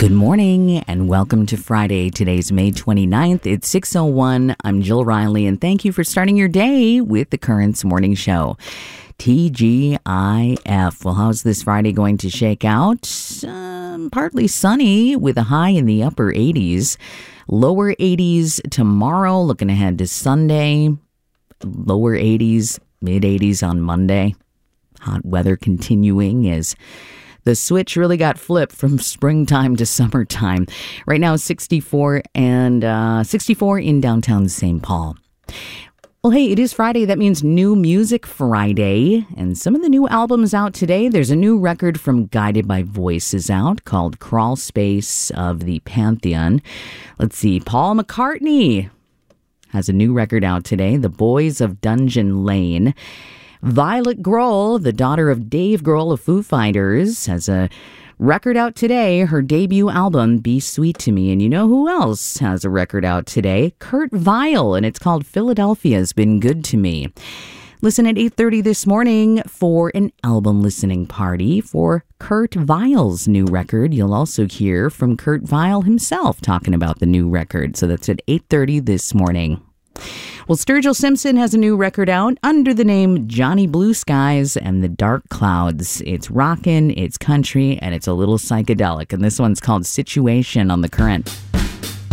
Good morning and welcome to Friday. Today's May 29th. It's 6:01. I'm Jill Riley and thank you for starting your day with the Currents Morning Show. TGIF. Well, how's this Friday going to shake out? Partly sunny with a high in the upper 80s. Lower 80s tomorrow. Looking ahead to Sunday. Lower 80s, mid 80s on Monday. Hot weather continuing as the switch really got flipped from springtime to summertime. Right now, 64 in downtown St. Paul. Well, hey, it is Friday. That means New Music Friday. And some of the new albums out today. There's a new record from Guided by Voices out called Crawl Space of the Pantheon. Let's see. Paul McCartney has a new record out today, The Boys of Dungeon Lane. Violet Grohl, the daughter of Dave Grohl of Foo Fighters, has a record out today, her debut album, Be Sweet to Me. And you know who else has a record out today? Kurt Vile, and it's called Philadelphia's Been Good to Me. Listen at 8:30 this morning for an album listening party for Kurt Vile's new record. You'll also hear from Kurt Vile himself talking about the new record. So that's at 8:30 this morning. Well, Sturgill Simpson has a new record out under the name Johnny Blue Skies and the Dark Clouds. It's rockin', it's country, and it's a little psychedelic. And this one's called Situation on The Current.